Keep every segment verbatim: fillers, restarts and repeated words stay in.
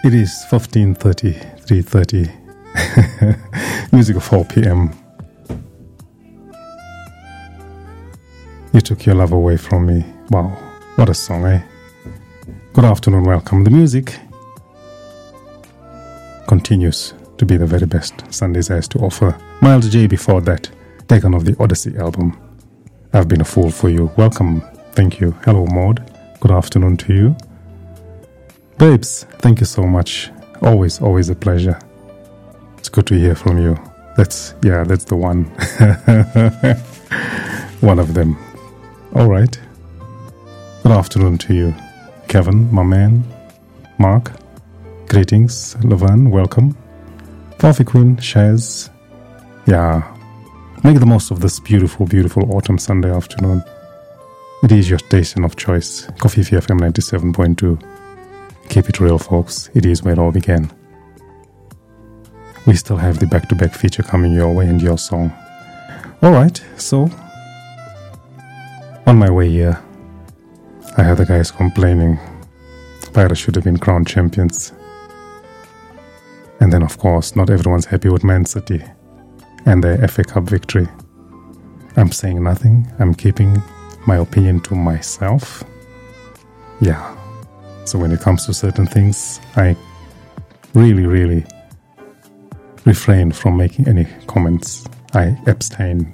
It is fifteen thirty, three thirty. Music of four p.m. You took your love away from me. Wow, what a song, eh? Good afternoon, welcome. The music continues to be the very best Sundays has to offer. Miles J before that, taken off the Odyssey album. I've been a fool for you. Welcome. Thank you. Hello, Maud. Good afternoon to you. Babes, thank you so much. Always, always a pleasure. It's good to hear from you. That's, yeah, that's the one. One of them. All right. Good afternoon to you. Kevin, my man. Mark. Greetings. Levan, welcome. Coffee Queen, Shaz. Yeah. Make the most of this beautiful, beautiful autumn Sunday afternoon. It is your station of choice. Coffee F M ninety-seven point two. Keep it real, folks. It is where it all began. We still have the back-to-back feature coming your way and your song. Alright, so on my way here, I heard the guys complaining Pirates should have been crowned champions. And then, of course, not everyone's happy with Man City and their F A Cup victory. I'm saying nothing. I'm keeping my opinion to myself. Yeah. So when it comes to certain things, I really, really refrain from making any comments. I abstain.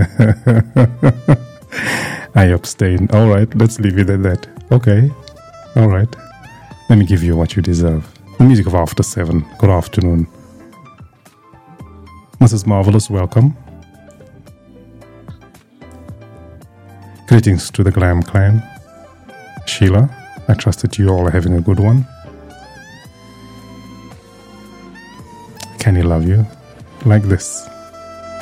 I abstain. All right, let's leave it at that. Okay. All right. Let me give you what you deserve. The music of After Seven. Good afternoon. Missus Marvelous, welcome. Greetings to the Glam Clan. Sheila, I trust that you all are having a good one. Can he love you like this?